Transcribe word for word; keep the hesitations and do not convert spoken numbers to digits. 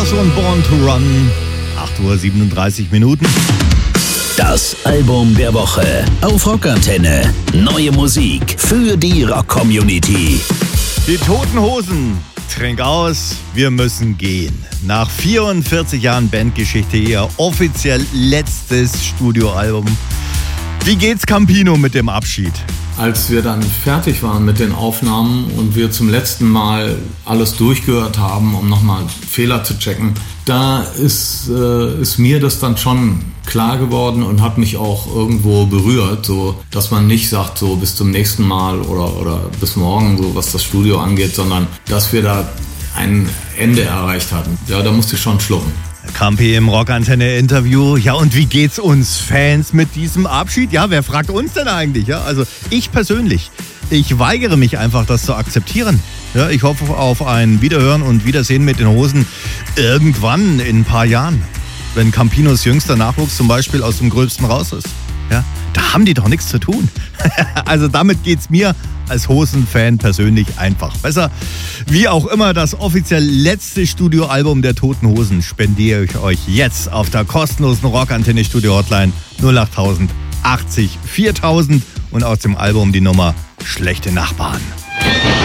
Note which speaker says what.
Speaker 1: Stars und Born to Run. acht Uhr siebenunddreißig Minuten.
Speaker 2: Das Album der Woche auf Rockantenne. Neue Musik für die Rock-Community.
Speaker 1: Die Toten Hosen. Trink aus, wir müssen gehen. Nach vierundvierzig Jahren Bandgeschichte ihr offiziell letztes Studioalbum. Wie geht's Campino mit dem Abschied?
Speaker 3: Als wir dann fertig waren mit den Aufnahmen und wir zum letzten Mal alles durchgehört haben, um nochmal Fehler zu checken, da ist, äh, ist mir das dann schon klar geworden und hat mich auch irgendwo berührt, so dass man nicht sagt, so bis zum nächsten Mal oder, oder bis morgen, so was das Studio angeht, sondern dass wir da ein Ende erreicht hatten. Ja, da musste ich schon schlucken.
Speaker 1: Campi im Rockantenne-Interview. Ja, und wie geht's uns Fans mit diesem Abschied? Ja, wer fragt uns denn eigentlich? Ja, also ich persönlich, ich weigere mich einfach, das zu akzeptieren. Ja, ich hoffe auf ein Wiederhören und Wiedersehen mit den Hosen irgendwann in ein paar Jahren. Wenn Campinos jüngster Nachwuchs zum Beispiel aus dem Gröbsten raus ist. Ja, da haben die doch nichts zu tun. Also damit geht's mir als Hosen-Fan persönlich einfach besser. Wie auch immer, das offiziell letzte Studioalbum der Toten Hosen spendiere ich euch jetzt auf der kostenlosen Rockantenne-Studio-Hotline null acht tausend achtzig viertausend und aus dem Album die Nummer Schlechte Nachbarn.